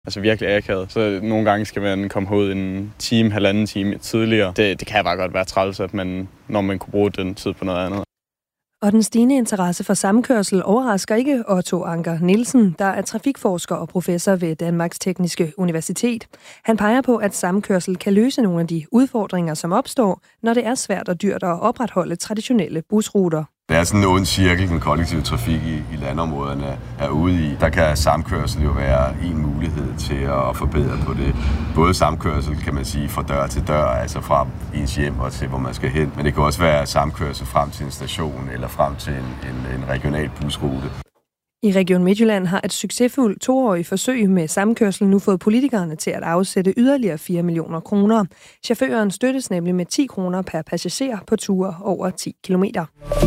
Altså virkelig akavet. Så nogle gange skal man komme ud en time, halvanden time tidligere. Det kan bare godt være træls, at når man kunne bruge den tid på noget andet. Og den stigende interesse for samkørsel overrasker ikke Otto Anker Nielsen, der er trafikforsker og professor ved Danmarks Tekniske Universitet. Han peger på, at samkørsel kan løse nogle af de udfordringer, som opstår, når det er svært og dyrt at opretholde traditionelle busruter. Det er sådan en ond cirkel, den kollektive trafik i landområderne er ude i. Der kan samkørsel jo være en mulighed til at forbedre på det. Både samkørsel, kan man sige, fra dør til dør, altså fra ens hjem og til, hvor man skal hen. Men det kan også være samkørsel frem til en station eller frem til en regional busrute. I Region Midtjylland har et succesfuldt 2-årigt forsøg med samkørsel nu fået politikerne til at afsætte yderligere 4 millioner kroner. Chaufføren støttes nemlig med 10 kroner per passager på ture over 10 kilometer.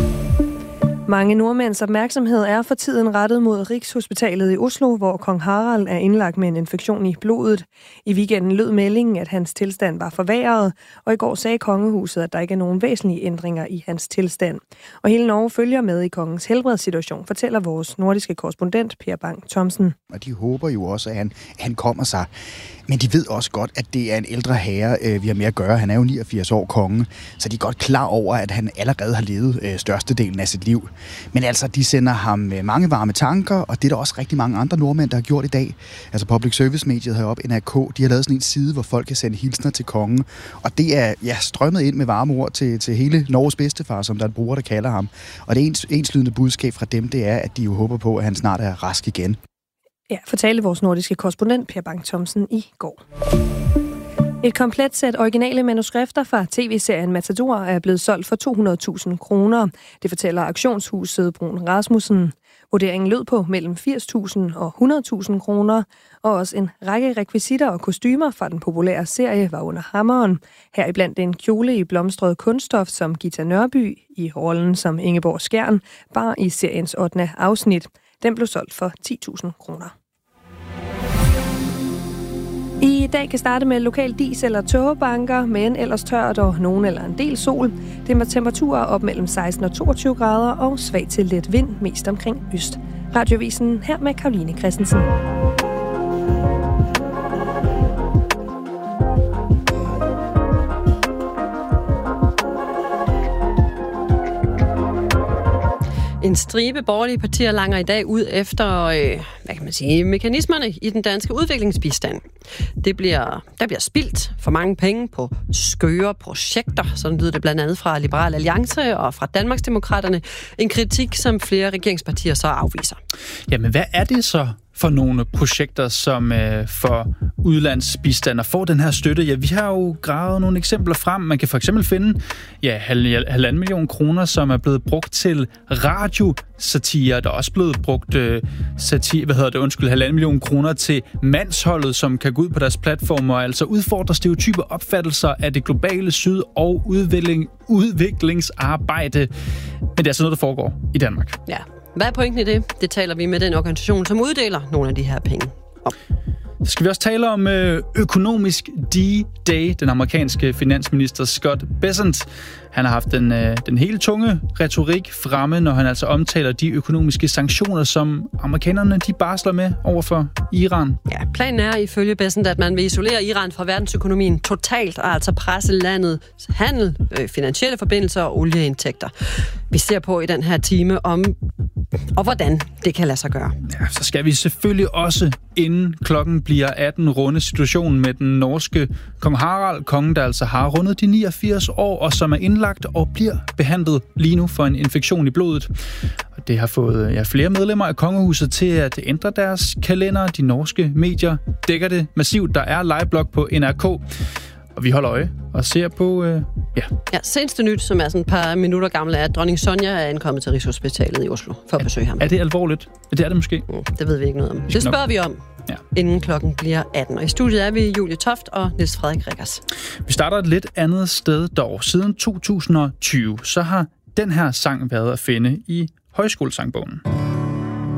Mange nordmænds opmærksomhed er for tiden rettet mod Rigshospitalet i Oslo, hvor kong Harald er indlagt med en infektion i blodet. I weekenden lød meldingen, at hans tilstand var forværret, og i går sagde kongehuset, at der ikke er nogen væsentlige ændringer i hans tilstand. Og hele Norge følger med i kongens helbredssituation, fortæller vores nordiske korrespondent Per Bang Thomsen. Og de håber jo også, at han kommer sig. Men de ved også godt, at det er en ældre herre, vi har med at gøre. Han er jo 89 år konge, så de er godt klar over, at han allerede har levet størstedelen af sit liv. Men altså, de sender ham mange varme tanker, og det er der også rigtig mange andre nordmænd, der har gjort i dag. Altså Public Service-mediet heroppe, NRK, de har lavet sådan en side, hvor folk kan sende hilsner til kongen. Og det er strømmet ind med varme ord til hele Norges bedstefar, som der er en bruger, der kalder ham. Og det enslydende budskab fra dem, det er, at de jo håber på, at han snart er rask igen. Ja, fortalte vores nordiske korrespondent Per Bang Thomsen i går. Et komplet sæt originale manuskrifter fra tv-serien Matador er blevet solgt for 200.000 kroner. Det fortæller auktionshuset Brun Rasmussen. Vurderingen lød på mellem 80.000 og 100.000 kroner, og også en række rekvisitter og kostymer fra den populære serie var under hammeren. Heriblandt en kjole i blomstret kunststof, som Gita Nørby i rollen som Ingeborg Skjern bar i seriens 8. afsnit. Den blev solgt for 10.000 kroner. I dag kan starte med lokal dis- eller tågebanker, men ellers tørt og nogen eller en del sol. Det med temperaturer op mellem 16 og 22 grader og svag til let vind, mest omkring øst. Radiovisen her med Karoline Christensen. En stribe borgerlige partier langer i dag ud efter, mekanismerne i den danske udviklingsbistand. Der bliver spildt for mange penge på skøre projekter, sådan lyder det blandt andet fra Liberal Alliance og fra Danmarksdemokraterne. En kritik, som flere regeringspartier så afviser. Jamen, hvad er det så for nogle projekter, som for udlandsbistand og får den her støtte? Ja, vi har jo gravet nogle eksempler frem. Man kan for eksempel finde 1,5 million kroner, som er blevet brugt til radiosatire. Der er også blevet brugt 1,5 million kroner til Mandsholdet, som kan gå ud på deres platformer og altså udfordre stereotype opfattelser af det globale syd og udviklingsarbejde. Men det er altså noget, der foregår i Danmark. Ja. Hvad er pointen i det? Det taler vi med den organisation, som uddeler nogle af de her penge om. Så skal vi også tale om økonomisk D-Day. Den amerikanske finansminister Scott Bessent. Han har haft den helt tunge retorik fremme, når han altså omtaler de økonomiske sanktioner, som amerikanerne de barsler med overfor Iran. Ja, planen er ifølge Bessent, at man vil isolere Iran fra verdensøkonomien totalt, og altså presse landets handel, finansielle forbindelser og olieindtægter. Vi ser på i den her time om, og hvordan det kan lade sig gøre. Ja, så skal vi selvfølgelig også, inden klokken bliver 18, runde situationen med den norske kong Harald. Kongen, der altså har rundet de 89 år, og som er indlagt og bliver behandlet lige nu for en infektion i blodet. Og det har fået flere medlemmer af kongehuset til at ændre deres kalender. De norske medier dækker det massivt. Der er liveblog på NRK. Og vi holder øje og ser på, Ja, seneste nyt, som er sådan et par minutter gammel, er, at dronning Sonja er ankommet til Rigshospitalet i Oslo for at besøge ham. Er det alvorligt? Det er det måske. Det ved vi ikke noget om. Det spørger vi om, inden klokken bliver 18. Og i studiet er vi Julie Toft og Niels Frederik Rikkers. Vi starter et lidt andet sted dog. Siden 2020, så har den her sang været at finde i Højskolesangbogen.